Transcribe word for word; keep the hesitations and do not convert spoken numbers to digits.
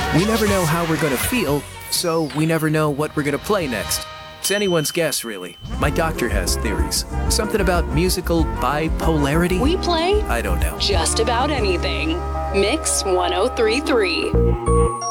We never know how we're going to feel, so we never know what we're going to play next. It's anyone's guess, really. My doctor has theories. Something about musical bipolarity? We play I don't know. just about anything. Mix one oh three point three.